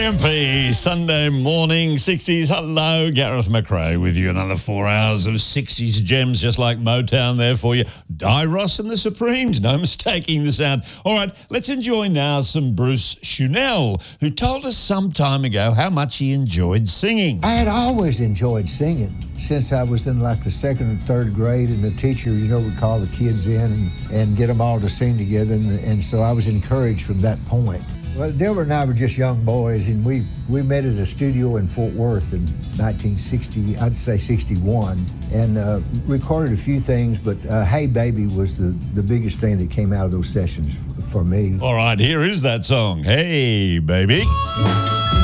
MP Sunday morning 60s. Hello, Gareth McRae with you. Another 4 hours of 60s gems, just like Motown there for you. Di Ross and the Supremes, no mistaking the sound. All right, let's enjoy now some Bruce Chunell, who told us some time ago how much he enjoyed singing. I had always enjoyed singing since I was in like the second and third grade, and the teacher, would call the kids in and get them all to sing together, and so I was encouraged from that point. Well, Delbert and I were just young boys, and we met at a studio in Fort Worth in 1960, I'd say 61, and recorded a few things, but Hey Baby was the biggest thing that came out of those sessions for me. All right, here is that song, Hey Baby.